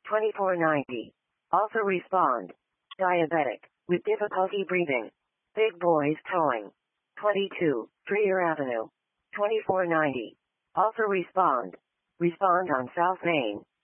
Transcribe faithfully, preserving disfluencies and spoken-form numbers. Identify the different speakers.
Speaker 1: twenty-four ninety. Also respond. Diabetic, with difficulty breathing. Big boys towing. twenty-two, Freer Avenue. twenty-four ninety. Also respond. Respond on South Main.